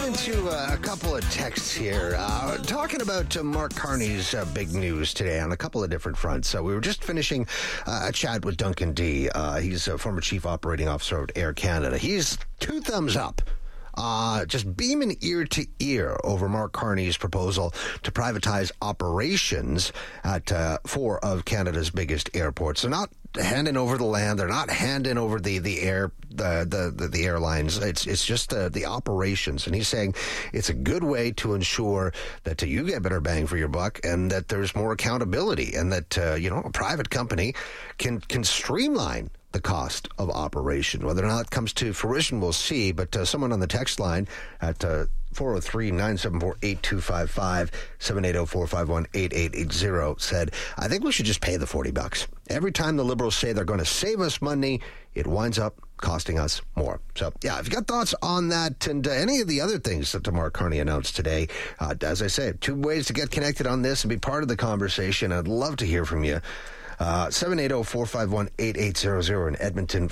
into a couple of texts here talking about Mark Carney's big news today on a couple of different fronts. We were just finishing a chat with Duncan D. He's a former chief operating officer of Air Canada. He's two thumbs up. Just beaming ear to ear over Mark Carney's proposal to privatize operations at four of Canada's biggest airports. They're not handing over the land. They're not handing over the airlines. It's just the operations. And he's saying it's a good way to ensure that you get better bang for your buck and that there's more accountability and that, a private company can streamline the cost of operation. Whether or not it comes to fruition, we'll see. But someone on the text line at 403-974-8255, 780-451-8880 said, I think we should just pay the $40. Every time the Liberals say they're going to save us money, it winds up costing us more. So, yeah, if you got thoughts on that and any of the other things that Mark Carney announced today, as I said, two ways to get connected on this and be part of the conversation. I'd love to hear from you. 780-451-8800 in Edmonton,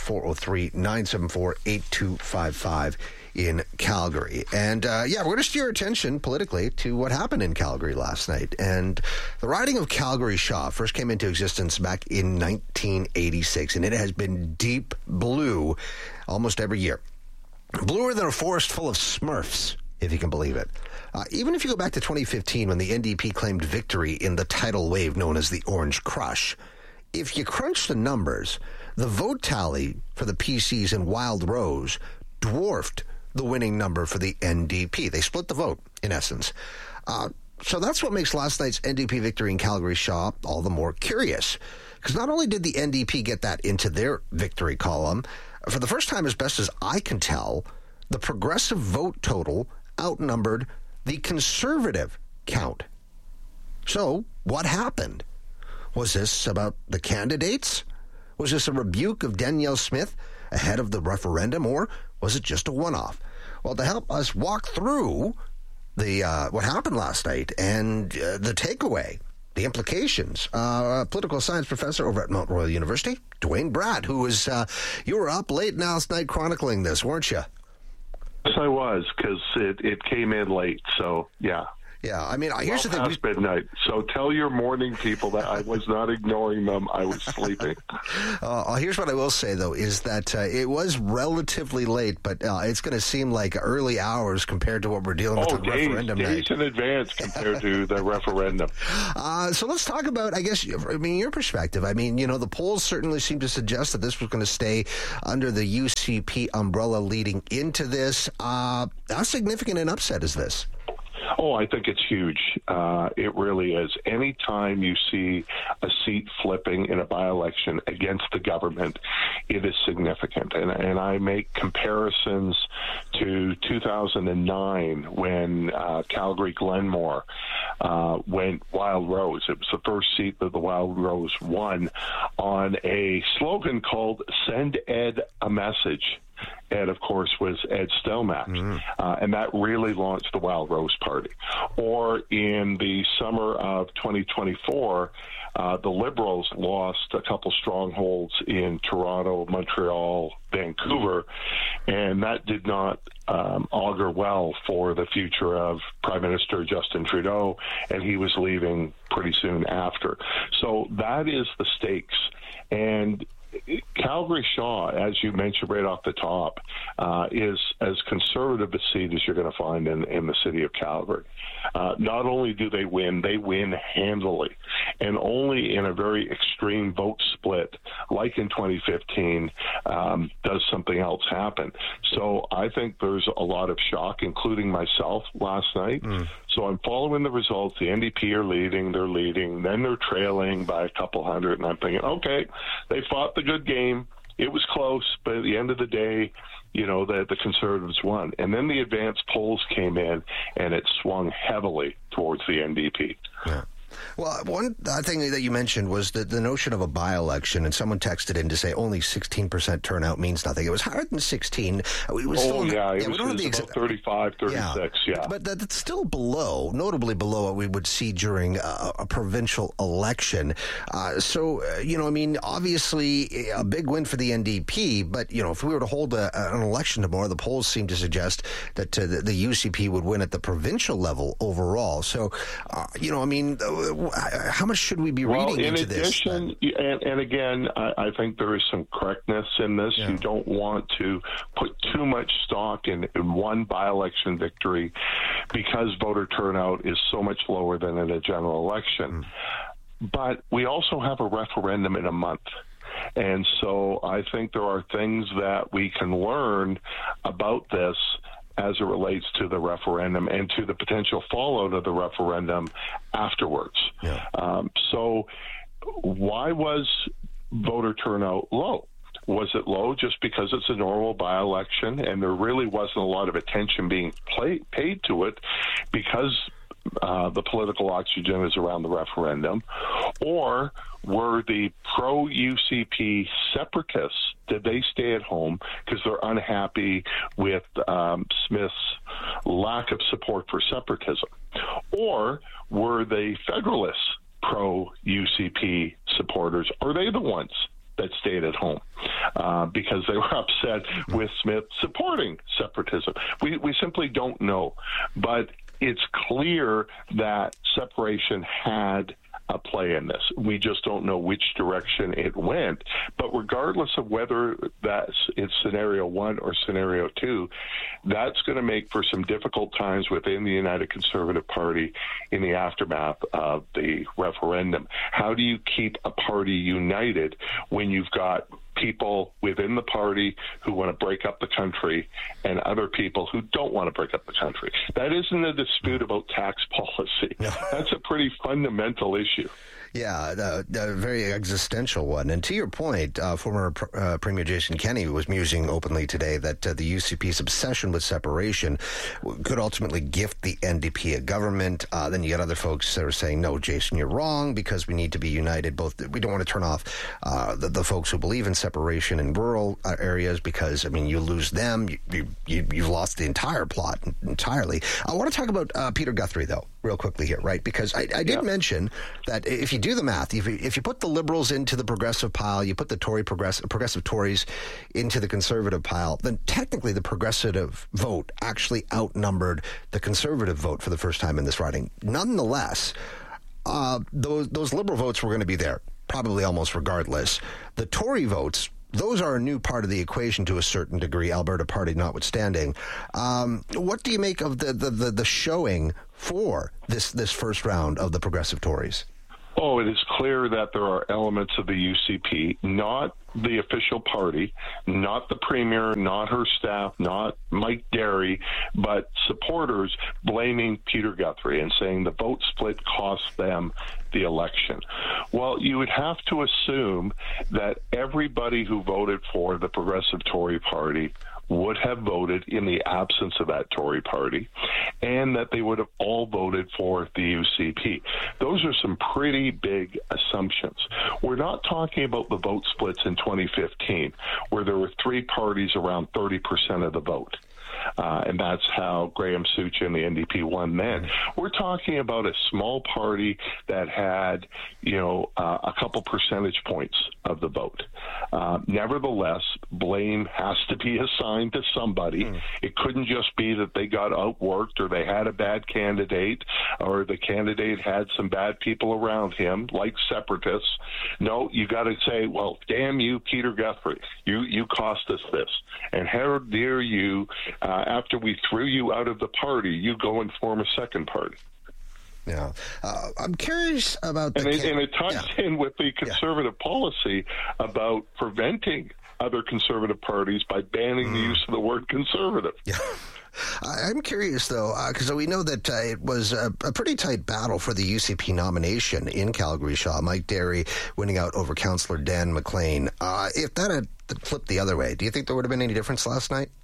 403-974-8255 in Calgary. And, we're going to steer attention politically to what happened in Calgary last night. And the riding of Calgary Shaw first came into existence back in 1986, and it has been deep blue almost every year. Bluer than a forest full of Smurfs, if you can believe it. Even if you go back to 2015 when the NDP claimed victory in the tidal wave known as the Orange Crush, if you crunch the numbers, the vote tally for the PCs in Wild Rose dwarfed the winning number for the NDP. They split the vote, in essence. So that's what makes last night's NDP victory in Calgary Shaw all the more curious. Because not only did the NDP get that into their victory column, for the first time, as best as I can tell, the progressive vote total outnumbered the conservative count. So, what happened? Was this about the candidates? Was this a rebuke of Danielle Smith ahead of the referendum, or was it just a one-off? Well, to help us walk through the what happened last night and the takeaway, the implications, political science professor over at Mount Royal University, Dwayne Bratt, who was, you were up late last night chronicling this, weren't you? Yes, I was, because it came in late, so yeah. Yeah, I mean, here's the thing. Past midnight, so tell your morning people that I was not ignoring them. I was sleeping. Here's what I will say, though, is that it was relatively late, but it's going to seem like early hours compared to what we're dealing with on referendum night. Days in advance compared to the referendum. So let's talk about, your perspective. The polls certainly seem to suggest that this was going to stay under the UCP umbrella leading into this. How significant an upset is this? Oh, I think it's huge. It really is. Anytime you see a seat flipping in a by-election against the government, it is significant. And I make comparisons to 2009 when Calgary Glenmore went Wild Rose. It was the first seat that the Wild Rose won on a slogan called Send Ed a Message. Ed, of course, was Ed Stelmach, and that really launched the Wild Rose Party. Or in the summer of 2024, the Liberals lost a couple strongholds in Toronto, Montreal, Vancouver, and that did not augur well for the future of Prime Minister Justin Trudeau, and he was leaving pretty soon after. So that is the stakes. And Calgary Shaw, as you mentioned right off the top, is as conservative a seat as you're going to find in the city of Calgary. Not only do they win handily, and only in a very extreme vote split, like in 2015, does something else happen. So I think there's a lot of shock, including myself last night. So I'm following the results. The NDP are leading, then they're trailing by a couple hundred, and I'm thinking, okay, they fought the good game. It was close, but at the end of the day, the Conservatives won. And then the advanced polls came in, and it swung heavily towards the NDP. Yeah. Well, one thing that you mentioned was the notion of a by-election, and someone texted in to say only 16% turnout means nothing. It was higher than 16. It was about 35, 36, yeah. But that's still notably below what we would see during a provincial election. Obviously a big win for the NDP, but, if we were to hold an election tomorrow, the polls seem to suggest that the UCP would win at the provincial level overall. So, how much should we be reading into this? In addition, and again, I think there is some correctness in this. Yeah. You don't want to put too much stock in one by-election victory because voter turnout is so much lower than in a general election. But we also have a referendum in a month. And so I think there are things that we can learn about this as it relates to the referendum and to the potential fallout of the referendum afterwards. Yeah. So why was voter turnout low? Was it low just because it's a normal by-election and there really wasn't a lot of attention being paid to it because the political oxygen is around the referendum? Or were the pro-UCP separatists, did they stay at home because they're unhappy with Smith's lack of support for separatism? Or were the Federalists pro-UCP supporters? Are they the ones that stayed at home because they were upset with Smith supporting separatism? We simply don't know. But it's clear that separation had a play in this. We just don't know which direction it went. But regardless of whether it's scenario 1 or scenario 2, that's going to make for some difficult times within the United Conservative Party in the aftermath of the referendum. How do you keep a party united when you've got people within the party who want to break up the country and other people who don't want to break up the country? That isn't a dispute about tax policy. No. That's a pretty fundamental issue. Yeah, a very existential one. And to your point, former Premier Jason Kenney was musing openly today that the UCP's obsession with separation could ultimately gift the NDP a government. Then you got other folks that are saying, no, Jason, you're wrong because we need to be united. We don't want to turn off the folks who believe in separation in rural areas because, you lose them. You've lost the entire plot entirely. I want to talk about Peter Guthrie, though, real quickly here, right? Because I did mention that if you do the math, if you put the Liberals into the progressive pile, you put the progressive Tories into the conservative pile, then technically the progressive vote actually outnumbered the conservative vote for the first time in this riding. Nonetheless, those Liberal votes were going to be there, probably almost regardless. The Tory votes, those are a new part of the equation to a certain degree, Alberta Party notwithstanding. What do you make of the showing for this first round of the progressive Tories? Oh, it is clear that there are elements of the UCP, not the official party, not the Premier, not her staff, not Mike Derry, but supporters blaming Peter Guthrie and saying the vote split cost them the election. Well, you would have to assume that everybody who voted for the Progressive Tory Party would have voted in the absence of that Tory party, and that they would have all voted for the UCP. Those are some pretty big assumptions. We're not talking about the vote splits in 2015, where there were three parties around 30% of the vote. And that's how Graham Sucha and the NDP won then. We're talking about a small party that had, a couple percentage points of the vote. Nevertheless, blame has to be assigned to somebody. It couldn't just be that they got outworked or they had a bad candidate or the candidate had some bad people around him, like separatists. No, you got to say, well, damn you, Peter Guthrie. You cost us this. And how dare you, after we threw you out of the party, you go and form a second party. Yeah. I'm curious about and it ties in with the conservative policy about preventing other conservative parties by banning the use of the word conservative. Yeah. I'm curious, though, because we know that it was a pretty tight battle for the UCP nomination in Calgary Shaw. Mike Derry winning out over Councillor Dan McLean. If that had flipped the other way, do you think there would have been any difference last night?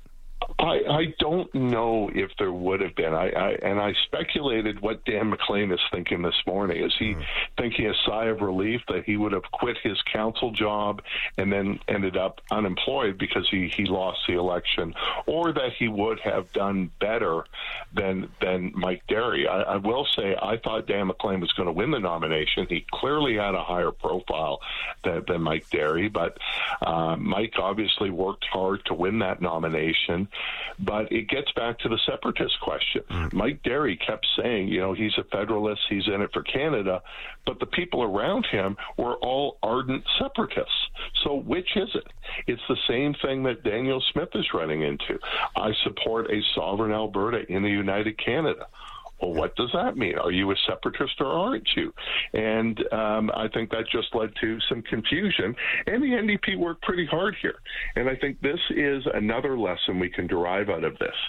I don't know if there would have been. I speculated what Dan McLean is thinking this morning. Is he thinking a sigh of relief that he would have quit his council job and then ended up unemployed because he lost the election, or that he would have done better than Mike Derry? I will say I thought Dan McLean was going to win the nomination. He clearly had a higher profile than Mike Derry, but Mike obviously worked hard to win that nomination. But it gets back to the separatist question. Mike Derry kept saying, he's a federalist, he's in it for Canada, but the people around him were all ardent separatists. So which is it? It's the same thing that Danielle Smith is running into. I support a sovereign Alberta in a united Canada. Well, what does that mean? Are you a separatist or aren't you? And I think that just led to some confusion. And the NDP worked pretty hard here. And I think this is another lesson we can derive out of this.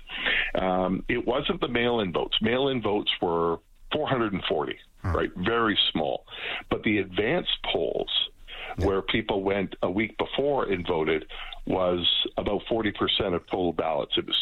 It wasn't the mail-in votes. Mail-in votes were 440, right? Very small. But the advanced polls, where people went a week before and voted, was about 40% of total ballots. It was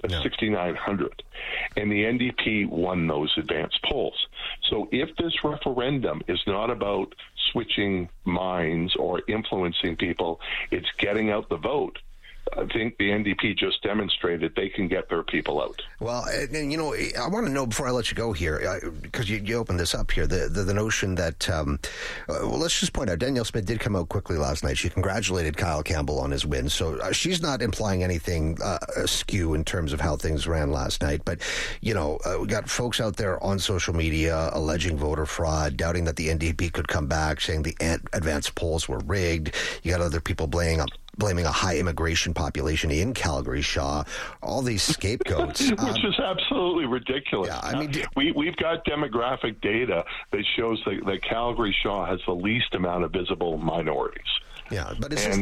6,900. And the NDP won those advanced polls. So if this referendum is not about switching minds or influencing people, it's getting out the vote, I think the NDP just demonstrated they can get their people out. Well, and I want to know before I let you go here, because you opened this up here, the notion that, well, let's just point out, Danielle Smith did come out quickly last night. She congratulated Kyle Campbell on his win. So she's not implying anything askew in terms of how things ran last night. But, we got folks out there on social media alleging voter fraud, doubting that the NDP could come back, saying the advanced polls were rigged. You got other people blaming a high immigration population in Calgary, Shaw, all these scapegoats. Which is absolutely ridiculous. Yeah, I mean, we've got demographic data that shows that Calgary, Shaw, has the least amount of visible minorities. Yeah, but it's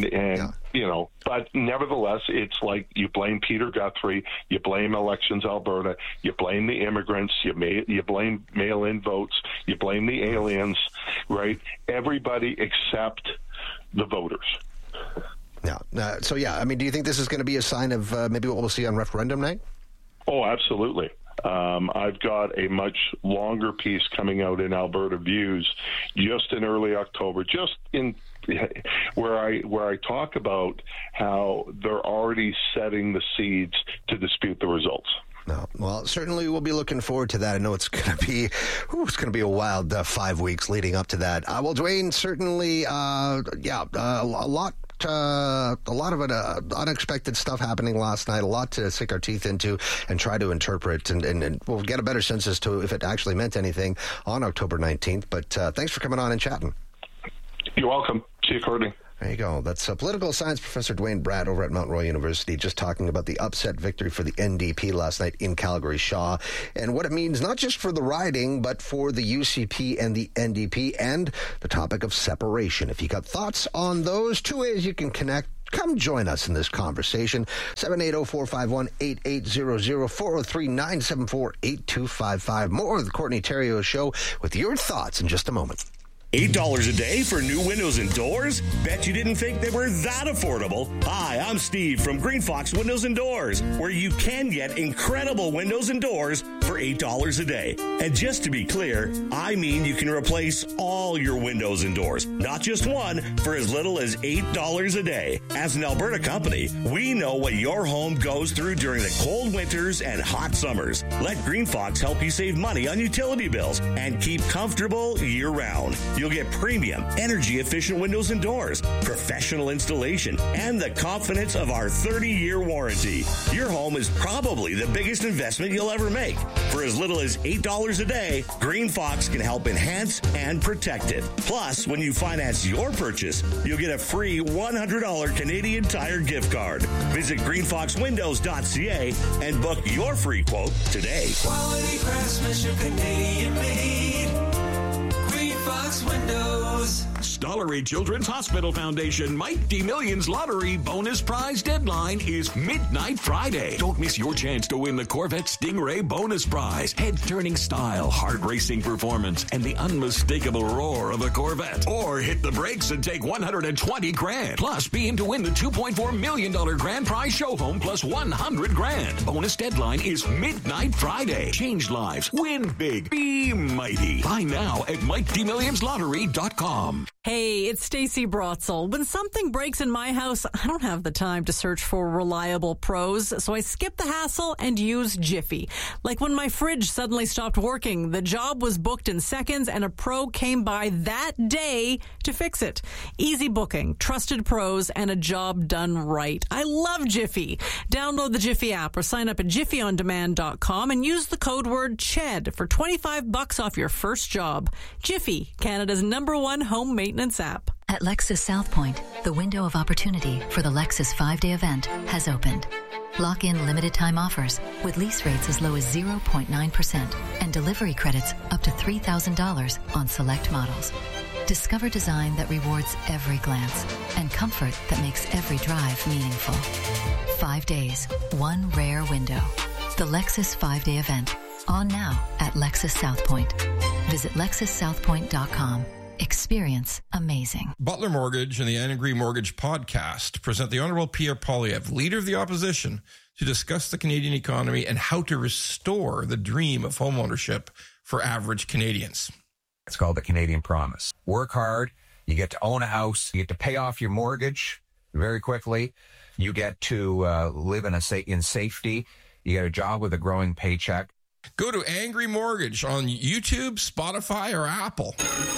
but nevertheless, it's like you blame Peter Guthrie, you blame Elections Alberta, you blame the immigrants, you blame mail-in votes, you blame the aliens, right? Everybody except the voters. Yeah. Do you think this is going to be a sign of maybe what we'll see on referendum night? Oh, absolutely. I've got a much longer piece coming out in Alberta Views just in early October, just in where I talk about how they're already setting the seeds to dispute the results. No. Well, certainly we'll be looking forward to that. I know it's going to be a wild 5 weeks leading up to that. Well, Dwayne, certainly, a lot of unexpected stuff happening last night, a lot to sink our teeth into and try to interpret, and we'll get a better sense as to if it actually meant anything on October 19th. But thanks for coming on and chatting. You're welcome. See you, Courtney. There you go. That's political science professor Dwayne Bratt over at Mount Royal University, just talking about the upset victory for the NDP last night in Calgary, Shaw, and what it means not just for the riding, but for the UCP and the NDP, and the topic of separation. If you got thoughts on those, 2 ways you can connect. Come join us in this conversation. 780-451-8800, 403-974-8255. More of the Courtney Theriault Show with your thoughts in just a moment. $8 a day for new windows and doors? Bet you didn't think they were that affordable. Hi, I'm Steve from Green Fox Windows and Doors, where you can get incredible windows and doors for $8 a day. And just to be clear, I mean you can replace all your windows and doors, not just one, for as little as $8 a day. As an Alberta company, we know what your home goes through during the cold winters and hot summers. Let Green Fox help you save money on utility bills and keep comfortable year-round. You'll get premium, energy-efficient windows and doors, professional installation, and the confidence of our 30-year warranty. Your home is probably the biggest investment you'll ever make. For as little as $8 a day, Green Fox can help enhance and protect it. Plus, when you finance your purchase, you'll get a free $100 Canadian Tire gift card. Visit greenfoxwindows.ca and book your free quote today. Quality craftsmanship, Canadian made. Green Fox Windows. Stollery Children's Hospital Foundation Mike D. Millions Lottery bonus prize deadline is midnight Friday. Don't miss your chance to win the Corvette Stingray bonus prize. Head-turning style, heart-racing performance, and the unmistakable roar of a Corvette. Or hit the brakes and take $120,000. Plus, be in to win the $2.4 million grand prize show home plus $100,000. Bonus deadline is midnight Friday. Change lives. Win big. Be mighty. Buy now at MikeDMillionsLottery.com. Hey, it's Stacey Brotzel. When something breaks in my house, I don't have the time to search for reliable pros, so I skip the hassle and use Jiffy. Like when my fridge suddenly stopped working, the job was booked in seconds and a pro came by that day to fix it. Easy booking, trusted pros, and a job done right. I love Jiffy. Download the Jiffy app or sign up at jiffyondemand.com and use the code word CHED for $25 off your first job. Jiffy, Canada's #1 home maintenance app. At Lexus South Point, the window of opportunity for the Lexus 5-day event has opened. Lock in limited time offers with lease rates as low as 0.9% and delivery credits up to $3,000 on select models. Discover design that rewards every glance and comfort that makes every drive meaningful. 5 days, one rare window. The Lexus 5-day event. On now at Lexus South Point. Visit LexusSouthPoint.com. Experience amazing. Butler Mortgage and the Anne Green Mortgage podcast present the Honorable Pierre Poilievre, Leader of the Opposition, to discuss the Canadian economy and how to restore the dream of homeownership for average Canadians. It's called the Canadian Promise. Work hard, you get to own a house, you get to pay off your mortgage very quickly, you get to live in safety, you get a job with a growing paycheck. Go to Angry Mortgage on YouTube, Spotify, or Apple.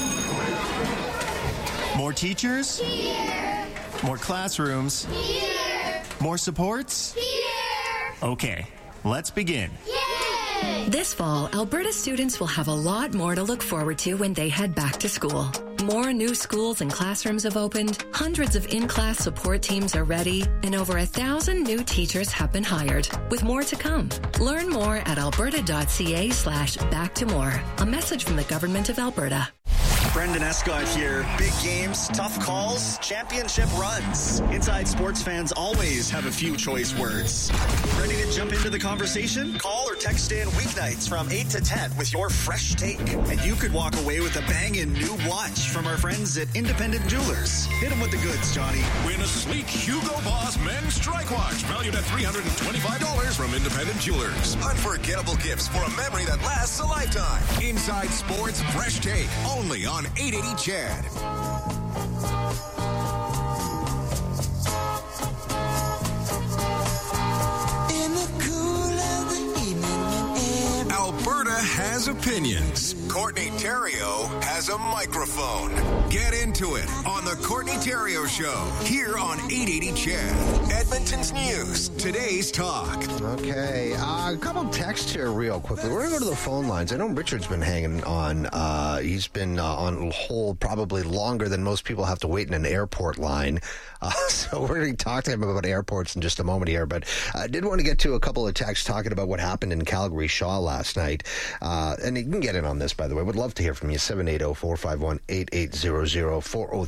More teachers? Here. More classrooms? Here. More supports? Here. Okay, let's begin. Yay! This fall, Alberta students will have a lot more to look forward to when they head back to school. More new schools and classrooms have opened, hundreds of in-class support teams are ready, and over 1,000 new teachers have been hired, with more to come. Learn more at alberta.ca/back-to-more. A message from the Government of Alberta. Brendan Escott here. Big games, tough calls, championship runs. Inside Sports fans always have a few choice words. Ready to jump into the conversation? Call or text in weeknights from 8 to 10 with your fresh take. And you could walk away with a banging new watch from our friends at Independent Jewelers. Hit them with the goods, Johnny. Win a sleek Hugo Boss men's strike watch valued at $325 from Independent Jewelers. Unforgettable gifts for a memory that lasts a lifetime. Inside Sports Fresh Take, only on 880 Chad. Alberta has opinions. Courtney Theriault has a microphone. Get into it on the Courtney Theriault Show here on 880 Chad. Edmonton's news, today's talk. Okay, a couple texts here real quickly. We're going to go to the phone lines. I know Richard's been hanging on. He's been on hold probably longer than most people have to wait in an airport line. So we're going to talk to him about airports in just a moment here. But I did want to get to a couple of texts talking about what happened in Calgary Shaw last night. And you can get in on this, by the way. Would love to hear from you. 780-451-8800,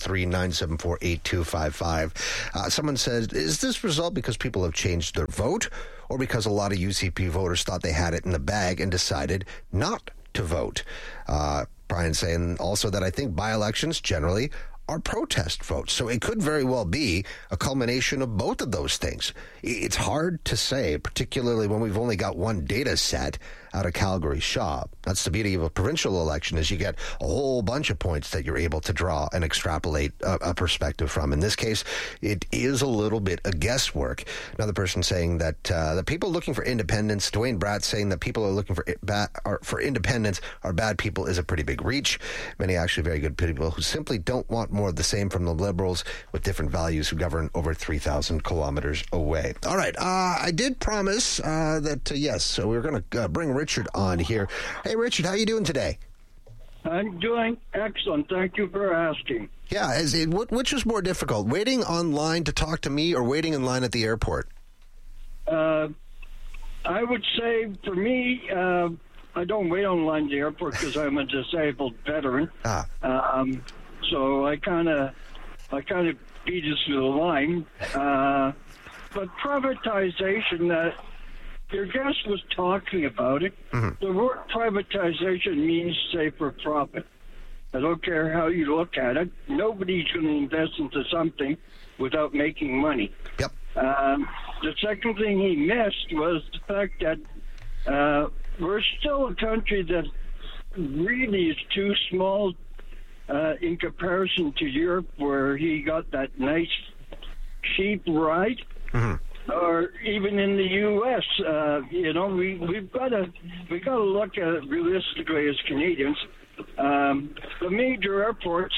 403-974-8255. Someone says, is this result because people have changed their vote or because a lot of UCP voters thought they had it in the bag and decided not to vote? Brian saying also that I think by-elections generally are protest votes. So it could very well be a culmination of both of those things. It's hard to say, particularly when we've only got one data set out of Calgary Shaw. That's the beauty of a provincial election, is you get a whole bunch of points that you're able to draw and extrapolate a perspective from. In this case, it is a little bit of guesswork. Another person saying that the people looking for independence, Dwayne Bratt saying that people are looking for independence are bad people is a pretty big reach. Many actually very good people who simply don't want more of the same from the Liberals with different values who govern over 3,000 kilometers away. All right, I did promise that, yes, so we're going to bring Richard on here. Hey, Richard, how you doing today? I'm doing excellent. Thank you for asking. Yeah, which was more difficult, waiting online to talk to me or waiting in line at the airport? I would say, for me, I don't wait online at the airport because I'm a disabled veteran. So so I kind of beat us to the line. But privatization, your guest was talking about it. The word privatization means say for profit. I don't care how you look at it. Nobody's going to invest into something without making money. Yep. The second thing he missed was the fact that we're still a country that really is too small in comparison to Europe, where he got that nice cheap ride. Or even in the U.S., we've got to look at it realistically as Canadians. The major airports,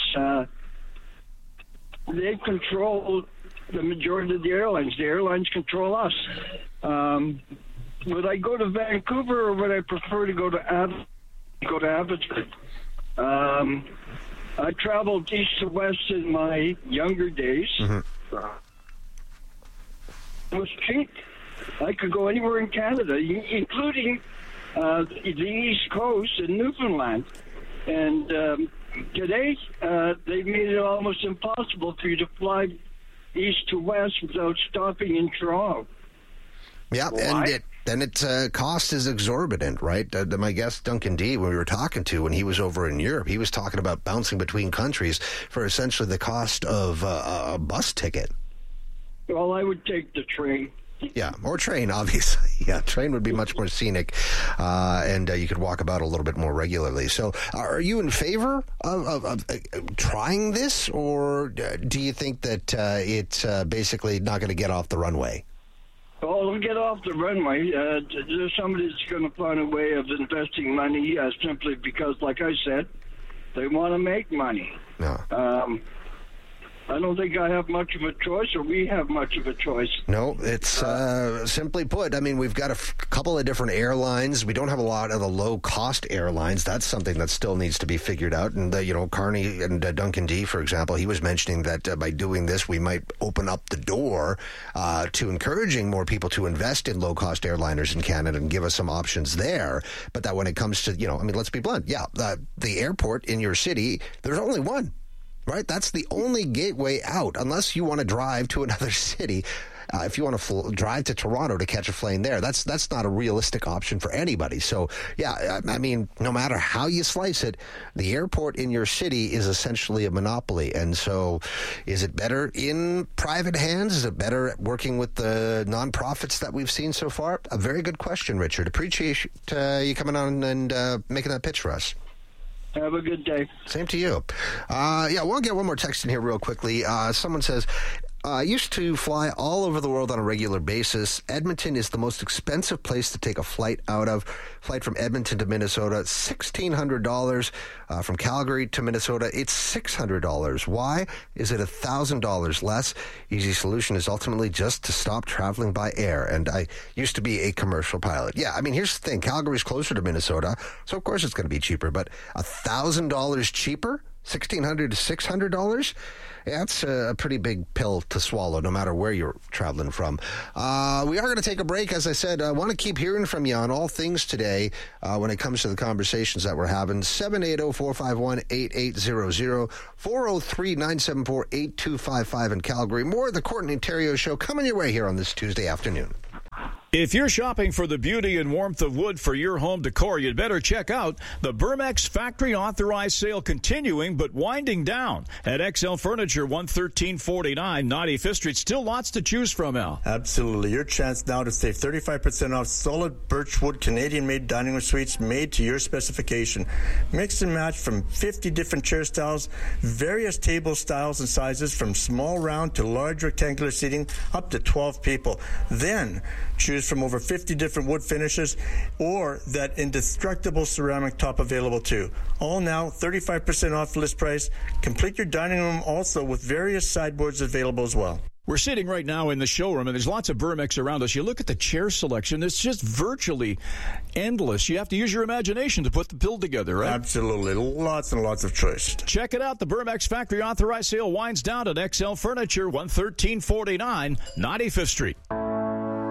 they control the majority of the airlines. The airlines control us. Would I go to Vancouver, or would I prefer to go to Abbotsford? I traveled east to west in my younger days. It was cheap. I could go anywhere in Canada, including the East Coast and Newfoundland. And today, they've made it almost impossible for you to fly east to west without stopping in Toronto. Yeah, and its cost is exorbitant, right? My guest, Duncan D., when we were talking to, when he was over in Europe, he was talking about bouncing between countries for essentially the cost of a bus ticket. Well, I would take the train. Yeah, or train, obviously. Yeah, train would be much more scenic, and you could walk about a little bit more regularly. So are you in favor of trying this, or do you think that it's basically not going to get off the runway? Well, it'll get off the runway. There's somebody that's going to find a way of investing money simply because, like I said, they want to make money. No. I don't think I have much of a choice, or we have much of a choice. No, it's simply put. I mean, we've got a couple of different airlines. We don't have a lot of the low-cost airlines. That's something that still needs to be figured out. And, Carney and Duncan D., for example, he was mentioning that by doing this, we might open up the door to encouraging more people to invest in low-cost airliners in Canada and give us some options there. But that when it comes to, let's be blunt. Yeah, the airport in your city, there's only one. Right? That's the only gateway out, unless you want to drive to another city. If you want to drive to Toronto to catch a plane there, that's not a realistic option for anybody. So, yeah, I mean, no matter how you slice it, the airport in your city is essentially a monopoly. And so is it better in private hands? Is it better working with the nonprofits that we've seen so far? A very good question, Richard. Appreciate you coming on and making that pitch for us. Have a good day. Same to you. We'll get one more text in here real quickly. Someone says, I used to fly all over the world on a regular basis. Edmonton is the most expensive place to take a flight out of. Flight from Edmonton to Minnesota, $1,600. From Calgary to Minnesota, it's $600. Why is it $1,000 less? Easy solution is ultimately just to stop traveling by air. And I used to be a commercial pilot. Yeah, I mean, here's the thing. Calgary's closer to Minnesota, so of course it's going to be cheaper. But $1,000 cheaper? $1,600 to $600? Yeah, that's a pretty big pill to swallow, no matter where you're traveling from. We are going to take a break. As I said, I want to keep hearing from you on all things today when it comes to the conversations that we're having. 780-451-8800, 403-974-8255 in Calgary. More of the Courtney Theriault Show coming your way here on this Tuesday afternoon. If you're shopping for the beauty and warmth of wood for your home decor, you'd better check out the Burmex Factory Authorized Sale continuing but winding down at XL Furniture, 11349 95th Street. Still lots to choose from, Al. Absolutely. Your chance now to save 35% off solid birchwood Canadian-made dining room suites made to your specification. Mix and match from 50 different chair styles, various table styles and sizes from small round to large rectangular seating up to 12 people. Then choose from over 50 different wood finishes or that indestructible ceramic top available too. All now 35% off list price. Complete your dining room also with various sideboards available as well. We're sitting right now in the showroom, and there's lots of Burmex around us. You look at the chair selection, it's just virtually endless. You have to use your imagination to put the build together, right? Absolutely. Lots and lots of choice. Check it out. The Burmex Factory Authorized Sale winds down at XL Furniture, 11349 95th Street.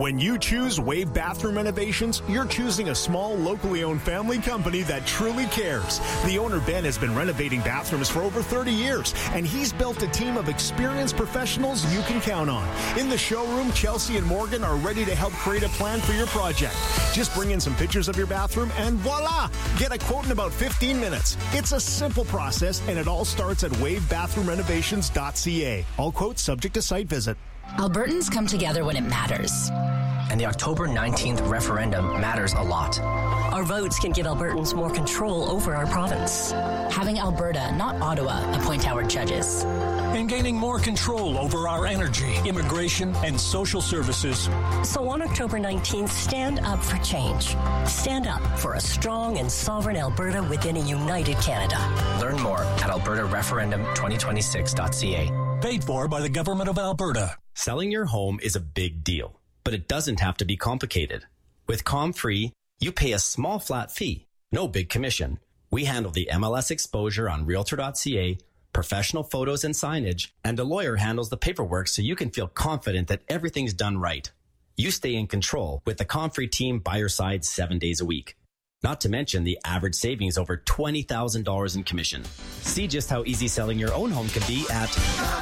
When you choose Wave Bathroom Renovations, you're choosing a small, locally owned family company that truly cares. The owner, Ben, has been renovating bathrooms for over 30 years, and he's built a team of experienced professionals you can count on. In the showroom, Chelsea and Morgan are ready to help create a plan for your project. Just bring in some pictures of your bathroom and voila! Get a quote in about 15 minutes. It's a simple process, and it all starts at wavebathrooምrenovations.ca. All quotes subject to site visit. Albertans come together when it matters. And the October 19th referendum matters a lot. Our votes can give Albertans more control over our province. Having Alberta, not Ottawa, appoint our judges. And gaining more control over our energy, immigration, and social services. So on October 19th, stand up for change. Stand up for a strong and sovereign Alberta within a united Canada. Learn more at albertareferendum2026.ca. Paid for by the Government of Alberta. Selling your home is a big deal, but it doesn't have to be complicated. With ComFree, you pay a small flat fee, no big commission. We handle the MLS exposure on Realtor.ca, professional photos and signage, and a lawyer handles the paperwork so you can feel confident that everything's done right. You stay in control with the ComFree team by your side 7 days a week. Not to mention the average savings over $20,000 in commission. See just how easy selling your own home can be at...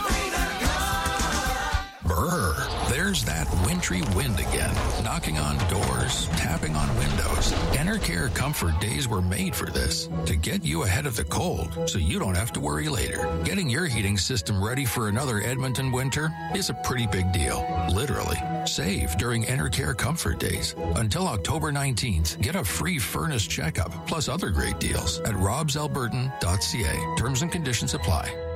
Brr, there's that wintry wind again, knocking on doors, tapping on windows. Enercare Comfort Days were made for this, to get you ahead of the cold so you don't have to worry later. Getting your heating system ready for another Edmonton winter is a pretty big deal, literally. Save during Enercare Comfort Days. Until October 19th, get a free furnace checkup, plus other great deals at robsalbertan.ca. Terms and conditions apply.